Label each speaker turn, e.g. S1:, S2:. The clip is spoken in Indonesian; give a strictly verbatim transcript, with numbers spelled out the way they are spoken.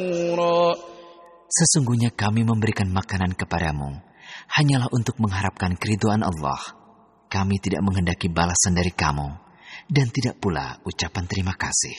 S1: Sesungguhnya kami memberikan makanan kepadamu hanyalah untuk mengharapkan keridhaan Allah. Kami tidak menghendaki balasan dari kamu dan tidak pula ucapan terima kasih.